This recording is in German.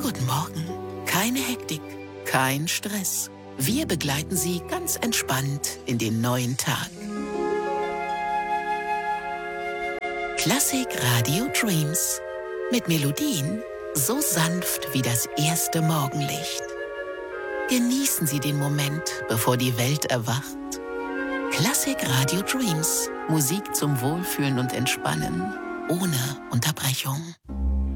Guten Morgen. Keine Hektik, kein Stress. Wir begleiten Sie ganz entspannt in den neuen Tag. Klassik Radio Dreams. Mit Melodien so sanft wie das erste Morgenlicht. Genießen Sie den Moment, bevor die Welt erwacht. Klassik Radio Dreams. Musik zum Wohlfühlen und Entspannen. Ohne Unterbrechung.